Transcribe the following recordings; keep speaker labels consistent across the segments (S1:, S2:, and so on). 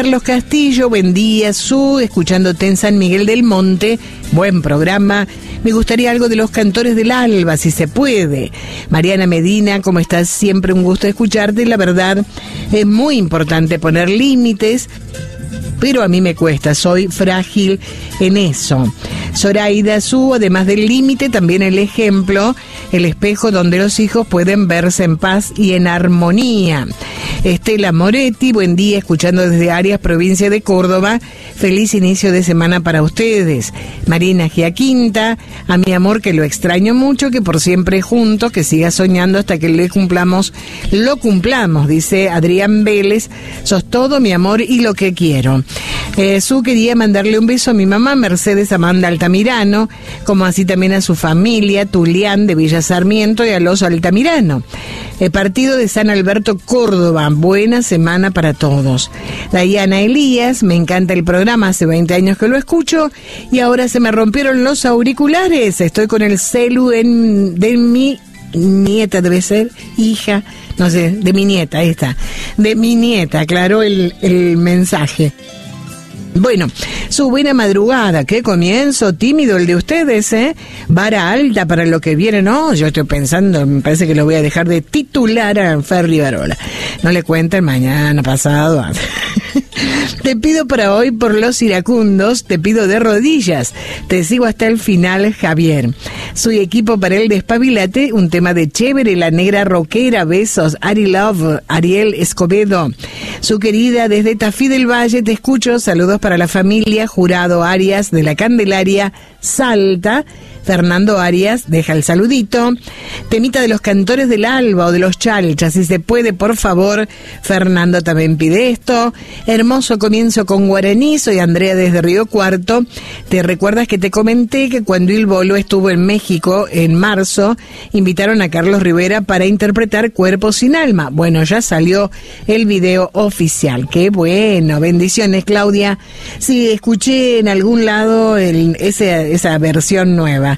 S1: Carlos Castillo, buen día, escuchándote en San Miguel del Monte, buen programa. Me gustaría algo de los Cantores del Alba, si se puede. Mariana Medina, ¿cómo estás? Siempre un gusto escucharte. La verdad, es muy importante poner límites, pero a mí me cuesta, soy frágil en eso. Zoraida además del límite, también el ejemplo, el espejo donde los hijos pueden verse en paz y en armonía. Estela Moretti, buen día, escuchando desde Arias, provincia de Córdoba. Feliz inicio de semana para ustedes. Marina Giaquinta, a mi amor que lo extraño mucho, que por siempre juntos, que siga soñando hasta que lo cumplamos, dice Adrián Vélez. Sos todo mi amor y lo que quiero. Quería mandarle un beso a mi mamá, Mercedes Amanda Altamirano, como así también a su familia, Tulián de Villa Sarmiento y a los Altamirano. Partido de San Alberto, Córdoba, buena semana para todos. Dayana Elías, me encanta el programa, hace 20 años que lo escucho y ahora se me rompieron los auriculares, estoy con el celu de mi nieta, debe ser hija, no sé, de mi nieta, ahí está, de mi nieta, aclaró el mensaje. Bueno, su buena madrugada, qué comienzo tímido el de ustedes, vara alta para lo que viene, no, yo estoy pensando, me parece que lo voy a dejar de titular a Fer Rivarola, no le cuenten mañana, pasado. Te pido para hoy por los iracundos, te pido de rodillas, te sigo hasta el final, Javier. Soy equipo para el despabilate, un tema de Chévere, la negra rockera, besos, Ari Love, Ariel Escobedo. Su querida desde Tafí del Valle, te escucho, saludos para la familia, Jurado Arias de la Candelaria, Salta. Fernando Arias deja el saludito. Temita de los Cantores del Alba o de los Chalchas, si se puede, por favor. Fernando también pide esto. Hermoso comienzo con guaraní. Soy Andrea desde Río Cuarto. ¿Te recuerdas que te comenté que cuando Il Bolo estuvo en México en marzo, invitaron a Carlos Rivera para interpretar Cuerpo sin Alma? Bueno, ya salió el video oficial. Qué bueno, bendiciones, Claudia. Sí, escuché en algún lado esa versión nueva.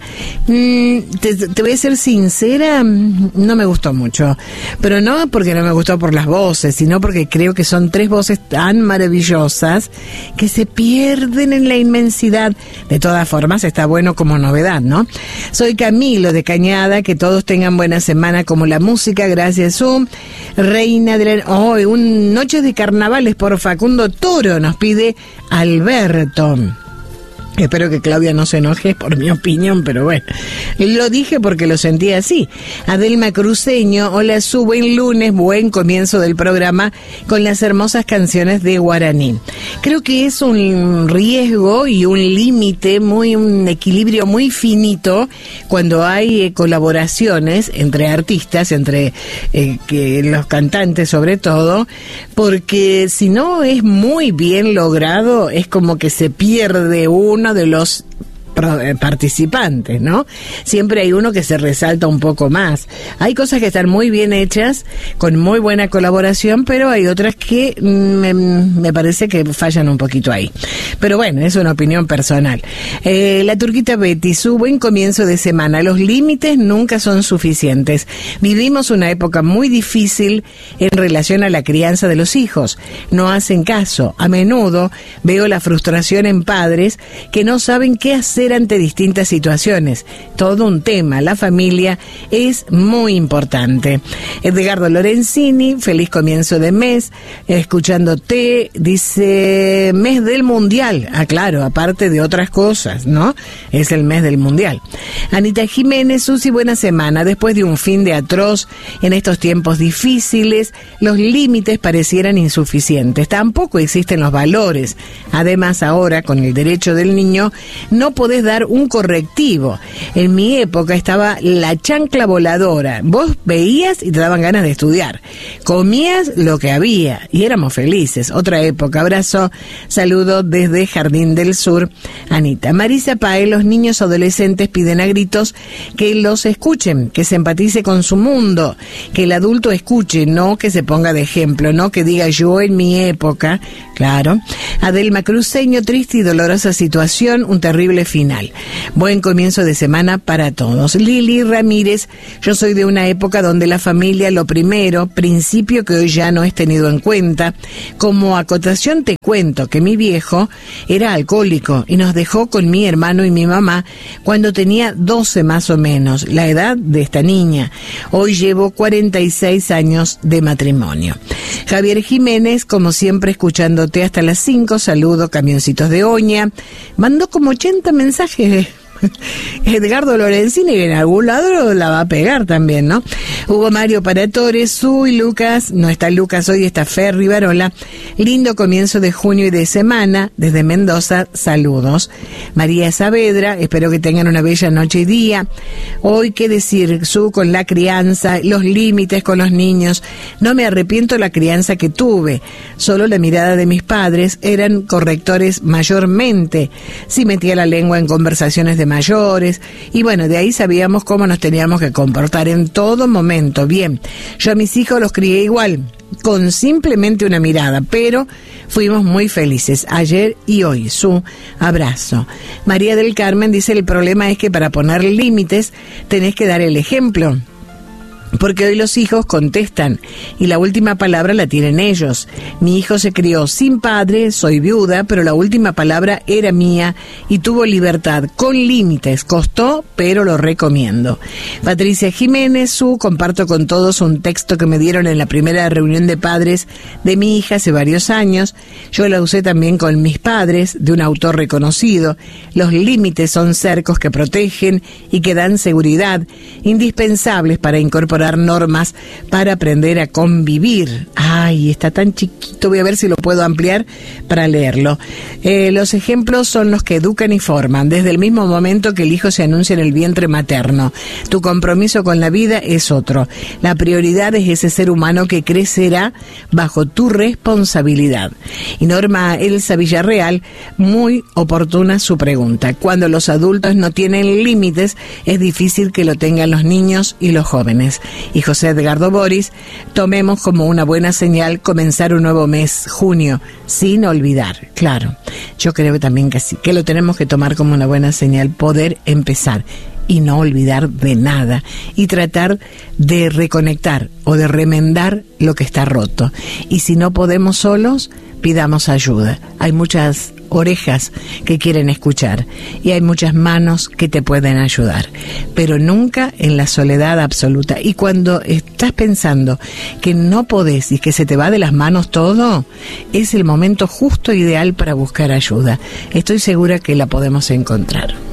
S1: Te voy a ser sincera, no me gustó mucho, pero no porque no me gustó por las voces, sino porque creo que son 3 voces tan maravillosas que se pierden en la inmensidad. De todas formas, está bueno como novedad, ¿no? Soy Camilo de Cañada, que todos tengan buena semana como la música, gracias. Reina de la... Noches de Carnavales por Facundo Toro, nos pide Alberto. Espero que Claudia no se enoje por mi opinión, pero bueno, lo dije porque lo sentí así. Adelma Cruceño, hola, buen lunes, buen comienzo del programa con las hermosas canciones de guaraní. Creo que es un riesgo y un límite, un equilibrio muy finito cuando hay colaboraciones entre artistas, entre los cantantes sobre todo, porque si no es muy bien logrado, es como que se pierde uno de los participantes, ¿no? Siempre hay uno que se resalta un poco más. Hay cosas que están muy bien hechas, con muy buena colaboración, pero hay otras que me parece que fallan un poquito ahí. Pero bueno, es una opinión personal. La Turquita Betty, su buen comienzo de semana. Los límites nunca son suficientes. Vivimos una época muy difícil en relación a la crianza de los hijos. No hacen caso. A menudo veo la frustración en padres que no saben qué hacer ante distintas situaciones. Todo un tema. La familia es muy importante. Edgardo Lorenzini, feliz comienzo de mes, escuchándote, dice, mes del mundial. Ah, claro, aparte de otras cosas, ¿no? Es el mes del mundial. Anita Jiménez, Susi, buena semana. Después de un fin de atroz, en estos tiempos difíciles, los límites parecieran insuficientes. Tampoco existen los valores. Además, ahora, con el derecho del niño, no podés dar un correctivo. En mi época estaba la chancla voladora. Vos veías y te daban ganas de estudiar. Comías lo que había y éramos felices. Otra época. Abrazo. Saludo desde Jardín del Sur. Anita. Marisa Pae, los niños adolescentes piden a gritos que los escuchen, que se empatice con su mundo, que el adulto escuche, no que se ponga de ejemplo, no que diga yo en mi época. Claro. Adelma Cruceño, triste y dolorosa situación, un terrible final. Buen comienzo de semana para todos. Lili Ramírez, yo soy de una época donde la familia lo primero, principio que hoy ya no es tenido en cuenta. Como acotación te cuento que mi viejo era alcohólico y nos dejó con mi hermano y mi mamá cuando tenía 12 más o menos, la edad de esta niña. Hoy llevo 46 años de matrimonio. Javier Jiménez, como siempre, escuchándote hasta las 5, saludo, camioncitos de Oña. Mandó como 80 mensajes. Edgardo Lorenzini, que en algún lado la va a pegar también, ¿no? Hugo Mario Paratore, Su y Lucas, no está Lucas hoy, está Fer Rivarola. Lindo comienzo de junio y de semana, desde Mendoza, saludos. María Saavedra, espero que tengan una bella noche y día. Hoy, qué decir, Su, con la crianza, los límites con los niños. No me arrepiento de la crianza que tuve, solo la mirada de mis padres eran correctores mayormente. Sí metía la lengua en conversaciones de mayores, y bueno, de ahí sabíamos cómo nos teníamos que comportar en todo momento. Bien, yo a mis hijos los crié igual, con simplemente una mirada, pero fuimos muy felices ayer y hoy. Su abrazo. María del Carmen dice, el problema es que para poner límites tenés que dar el ejemplo. Porque hoy los hijos contestan y la última palabra la tienen ellos. Mi hijo se crió sin padre, soy viuda, pero la última palabra era mía y tuvo libertad, con límites. Costó, pero lo recomiendo. Patricia Jiménez, comparto con todos un texto que me dieron en la primera reunión de padres de mi hija hace varios años. Yo la usé también con mis padres, de un autor reconocido. Los límites son cercos que protegen y que dan seguridad, indispensables para incorporar normas para aprender a convivir. Ay, está tan chiquito, voy a ver si lo puedo ampliar para leerlo. Los ejemplos son los que educan y forman, desde el mismo momento que el hijo se anuncia en el vientre materno. Tu compromiso con la vida es otro. La prioridad es ese ser humano que crecerá bajo tu responsabilidad. Y Norma Elsa Villarreal, muy oportuna su pregunta. Cuando los adultos no tienen límites, es difícil que lo tengan los niños y los jóvenes. Y José Edgardo Boris, tomemos como una buena señal comenzar un nuevo mes, junio, sin olvidar. Claro, yo creo también que sí, que lo tenemos que tomar como una buena señal, poder empezar y no olvidar de nada y tratar de reconectar o de remendar lo que está roto. Y si no podemos solos, pidamos ayuda. Hay muchas orejas que quieren escuchar y hay muchas manos que te pueden ayudar, pero nunca en la soledad absoluta. Y cuando estás pensando que no podés y que se te va de las manos todo, es el momento justo ideal para buscar ayuda. Estoy segura que la podemos encontrar.